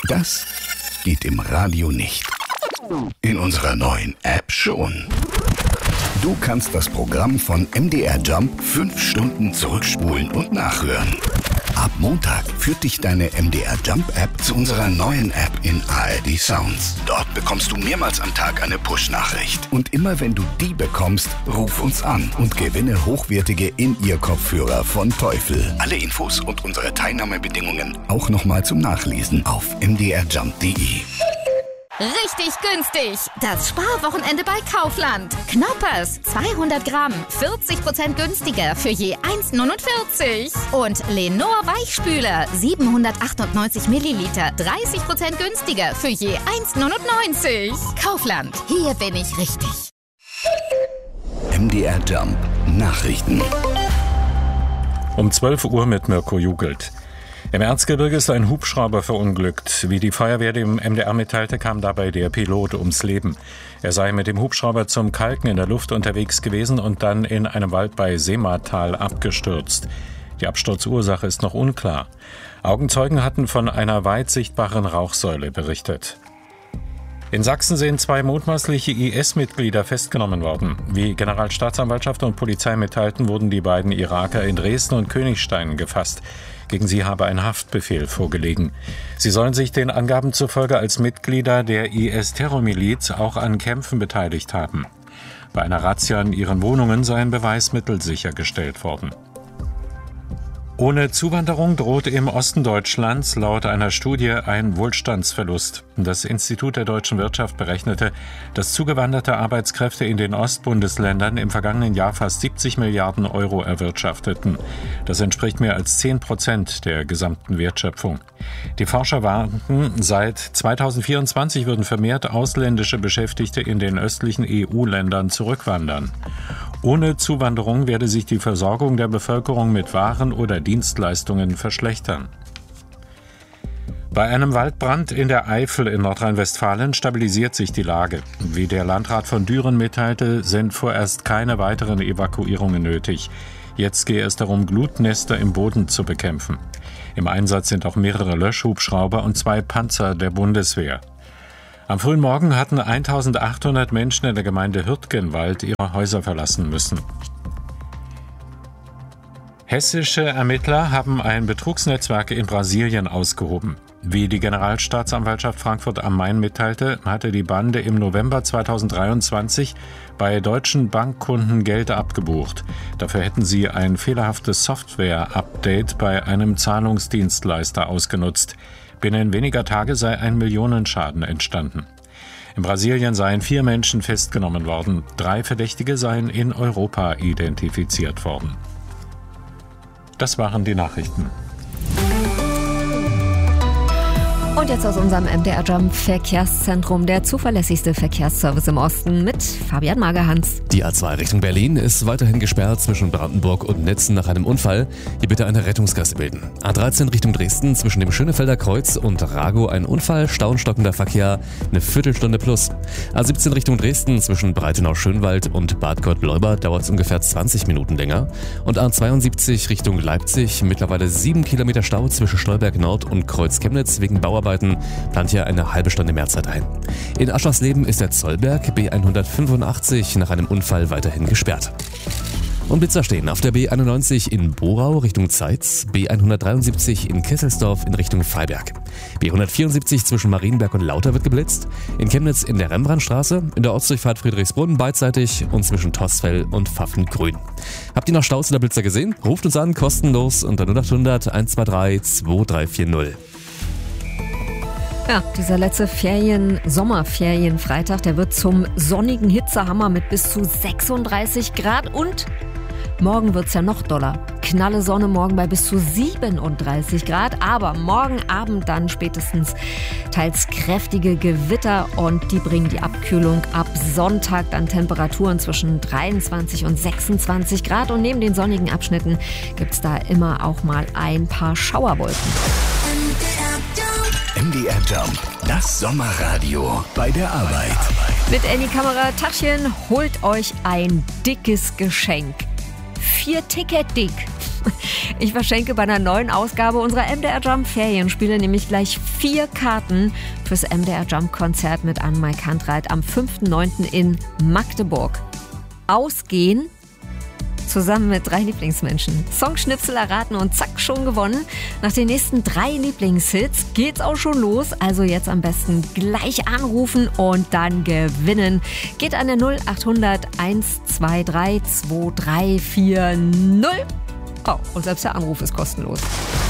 Das geht im Radio nicht. In unserer neuen App schon. Du kannst das Programm von MDR Jump 5 Stunden zurückspulen und nachhören. Ab Montag führt dich deine MDR Jump App zu unserer neuen App in ARD Sounds. Dort bekommst du mehrmals am Tag eine Push-Nachricht. Und immer wenn du die bekommst, ruf uns an und gewinne hochwertige In-Ear-Kopfhörer von Teufel. Alle Infos und unsere Teilnahmebedingungen auch nochmal zum Nachlesen auf mdrjump.de. Richtig günstig! Das Sparwochenende bei Kaufland. Knoppers, 200 Gramm, 40% günstiger für je 1,49. Und Lenor Weichspüler, 798 Milliliter, 30% günstiger für je 1,99. Kaufland, hier bin ich richtig. MDR Jump Nachrichten. Um 12 Uhr mit Mirko Jugelt. Im Erzgebirge ist ein Hubschrauber verunglückt. Wie die Feuerwehr dem MDR mitteilte, kam dabei der Pilot ums Leben. Er sei mit dem Hubschrauber zum Kalken in der Luft unterwegs gewesen und dann in einem Wald bei Seematal abgestürzt. Die Absturzursache ist noch unklar. Augenzeugen hatten von einer weit sichtbaren Rauchsäule berichtet. In Sachsen sind 2 mutmaßliche IS-Mitglieder festgenommen worden. Wie Generalstaatsanwaltschaft und Polizei mitteilten, wurden die beiden Iraker in Dresden und Königstein gefasst. Gegen sie habe ein Haftbefehl vorgelegen. Sie sollen sich den Angaben zufolge als Mitglieder der IS-Terrormiliz auch an Kämpfen beteiligt haben. Bei einer Razzia in ihren Wohnungen seien Beweismittel sichergestellt worden. Ohne Zuwanderung droht im Osten Deutschlands laut einer Studie ein Wohlstandsverlust. Das Institut der deutschen Wirtschaft berechnete, dass zugewanderte Arbeitskräfte in den Ostbundesländern im vergangenen Jahr fast 70 Milliarden Euro erwirtschafteten. Das entspricht mehr als 10% der gesamten Wertschöpfung. Die Forscher warnten, seit 2024 würden vermehrt ausländische Beschäftigte in den östlichen EU-Ländern zurückwandern. Ohne Zuwanderung werde sich die Versorgung der Bevölkerung mit Waren oder Dienstleistungen verschlechtern. Bei einem Waldbrand in der Eifel in Nordrhein-Westfalen stabilisiert sich die Lage. Wie der Landrat von Düren mitteilte, sind vorerst keine weiteren Evakuierungen nötig. Jetzt gehe es darum, Glutnester im Boden zu bekämpfen. Im Einsatz sind auch mehrere Löschhubschrauber und 2 Panzer der Bundeswehr. Am frühen Morgen hatten 1800 Menschen in der Gemeinde Hürtgenwald ihre Häuser verlassen müssen. Hessische Ermittler haben ein Betrugsnetzwerk in Brasilien ausgehoben. Wie die Generalstaatsanwaltschaft Frankfurt am Main mitteilte, hatte die Bande im November 2023 bei deutschen Bankkunden Geld abgebucht. Dafür hätten sie ein fehlerhaftes Software-Update bei einem Zahlungsdienstleister ausgenutzt. Binnen weniger Tage sei ein Millionenschaden entstanden. In Brasilien seien 4 Menschen festgenommen worden. 3 Verdächtige seien in Europa identifiziert worden. Das waren die Nachrichten. Und jetzt aus unserem MDR Jump Verkehrszentrum, der zuverlässigste Verkehrsservice im Osten mit Fabian Magerhans. Die A2 Richtung Berlin ist weiterhin gesperrt zwischen Brandenburg und Netzen nach einem Unfall. Hier bitte eine Rettungsgasse bilden. A13 Richtung Dresden zwischen dem Schönefelder Kreuz und Ragow ein Unfall, stauenstockender Verkehr, eine Viertelstunde plus. A17 Richtung Dresden zwischen Breitenau-Schönwald und Bad Gott-Leuba dauert es ungefähr 20 Minuten länger. Und A72 Richtung Leipzig mittlerweile 7 Kilometer Stau zwischen Stolberg Nord und Kreuz Chemnitz wegen Bauarbeiten. Plant hier eine halbe Stunde mehr Zeit ein. In Aschersleben ist der Zollberg B185 nach einem Unfall weiterhin gesperrt. Und Blitzer stehen auf der B91 in Borau Richtung Zeitz, B173 in Kesselsdorf in Richtung Freiberg. B174 zwischen Marienberg und Lauter wird geblitzt, in Chemnitz in der Rembrandtstraße, in der Ortsdurchfahrt Friedrichsbrunn beidseitig und zwischen Tossfell und Pfaffengrün. Habt ihr noch Staus oder Blitzer gesehen? Ruft uns an, kostenlos unter 0800 123 2340. Ja, dieser letzte Sommerferienfreitag, der wird zum sonnigen Hitzehammer mit bis zu 36 Grad und morgen wird's ja noch doller. Knalle Sonne morgen bei bis zu 37 Grad, aber morgen Abend dann spätestens teils kräftige Gewitter und die bringen die Abkühlung ab Sonntag dann Temperaturen zwischen 23 und 26 Grad und neben den sonnigen Abschnitten gibt's da immer auch mal ein paar Schauerwolken. MDR Jump, das Sommerradio bei der Arbeit. Mit Annie Kamera, Tachchen, holt euch ein dickes Geschenk. 4 Ticket dick. Ich verschenke bei einer neuen Ausgabe unserer MDR Jump Ferienspiele nämlich gleich 4 Karten fürs MDR Jump Konzert mit Anne-Mai Kantreit am 5.9. in Magdeburg. Ausgehen zusammen mit 3 Lieblingsmenschen. Songschnipsel erraten und zack, schon gewonnen. Nach den nächsten 3 Lieblingshits geht's auch schon los. Also jetzt am besten gleich anrufen und dann gewinnen. Geht an der 0800 123 2340. Oh, und selbst der Anruf ist kostenlos.